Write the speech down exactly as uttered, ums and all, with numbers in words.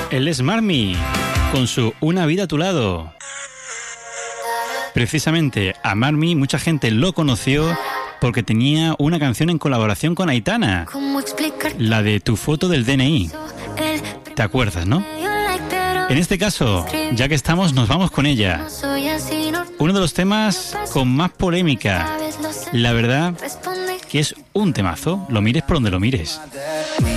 Él es Marmi, con su Una vida a tu lado. Precisamente a Marmi mucha gente lo conoció porque tenía una canción en colaboración con Aitana, la de Tu foto del D N I. ¿Te acuerdas, no? En este caso, ya que estamos, nos vamos con ella. Uno de los temas con más polémica. La verdad que es un temazo, lo mires por donde lo mires.